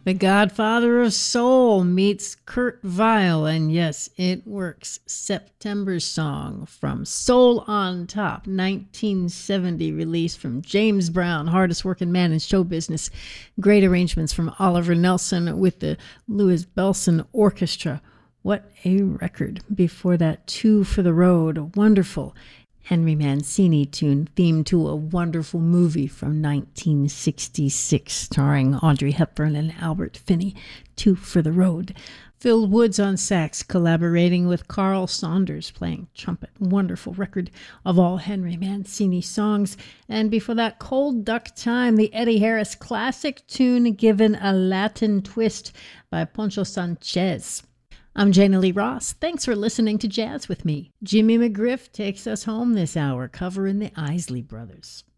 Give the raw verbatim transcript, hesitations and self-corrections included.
The Godfather of Soul meets Kurt Weill, and yes, it works. September Song from Soul on Top, nineteen seventy release from James Brown, hardest working man in show business. Great arrangements from Oliver Nelson with the Louis Bellson Orchestra. What a record. Before that, Two for the Road, a wonderful Henry Mancini tune, theme to a wonderful movie from nineteen sixty-six, starring Audrey Hepburn and Albert Finney, Two for the Road. Phil Woods on sax, collaborating with Carl Saunders, playing trumpet. Wonderful record of all Henry Mancini songs. And before that, Cold Duck Time, the Eddie Harris classic tune given a Latin twist by Poncho Sanchez. I'm Jana Lee Ross. Thanks for listening to Jazz with me. Jimmy McGriff takes us home this hour, covering the Isley Brothers.